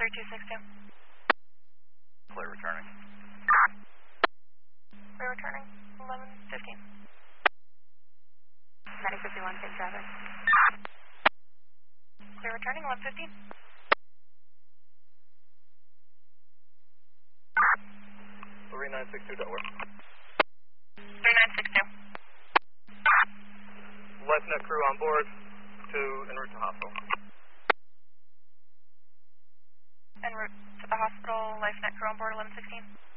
3262. Clear returning. Clear returning, 1115. 9051, same traffic. Clear returning, 1115. 3962 Delaware. 3962. LifeNet crew on board to en route to hospital. En route to the hospital, LifeNet crew on board, 1116.